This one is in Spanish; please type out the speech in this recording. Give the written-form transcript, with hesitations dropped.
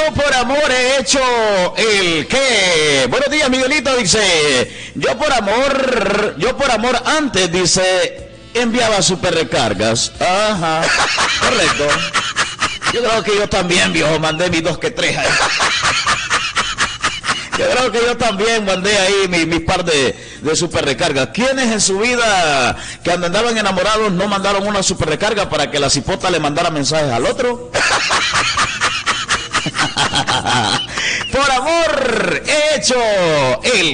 por amor he hecho el qué. Buenos días, Miguelito, dice, yo por amor antes, dice, enviaba super recargas. Ajá, correcto. Yo creo que yo también, viejo, mandé mis 2 que 3 ahí. Yo creo que yo también mandé ahí mi par de super recargas. ¿Quiénes en su vida que andaban enamorados no mandaron una super recarga para que la cipota le mandara mensajes al otro? Por amor he hecho el